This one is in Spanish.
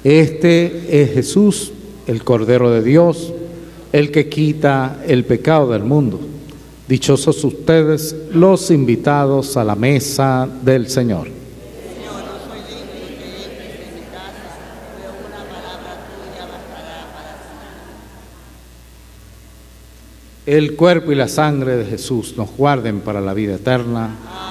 Este es Jesús, el Cordero de Dios, el que quita el pecado del mundo. Dichosos ustedes, los invitados a la mesa del Señor. Señor, no soy digno de que entres en mi casa, pero una palabra tuya bastará para sanar. El cuerpo y la sangre de Jesús nos guarden para la vida eterna.